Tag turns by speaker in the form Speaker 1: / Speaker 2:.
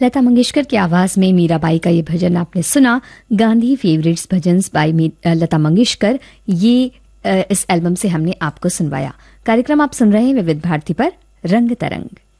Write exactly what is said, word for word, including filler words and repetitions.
Speaker 1: लता मंगेशकर की आवाज में मीराबाई का ये भजन आपने सुना। गांधी फेवरेट्स भजन्स बाय लता मंगेशकर, ये इस एल्बम से हमने आपको सुनवाया। कार्यक्रम आप सुन रहे हैं विविध भारती पर रंग तरंग।